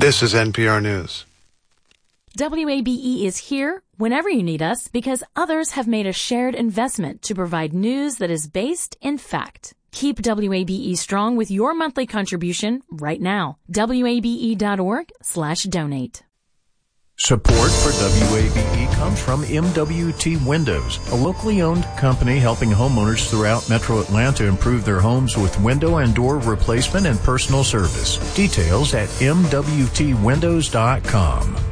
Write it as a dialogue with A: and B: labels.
A: This is NPR News.
B: WABE is here whenever you need us because others have made a shared investment to provide news that is based in fact. Keep WABE strong with your monthly contribution right now. WABE.org/donate.
C: Support for WABE comes from MWT Windows, a locally owned company helping homeowners throughout Metro Atlanta improve their homes with window and door replacement and personal service. Details at MWTWindows.com.